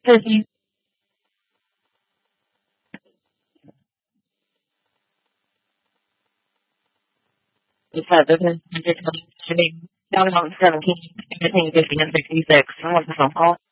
50. It's at the 17, down about 17, 15, 50, and 66. I want the phone call.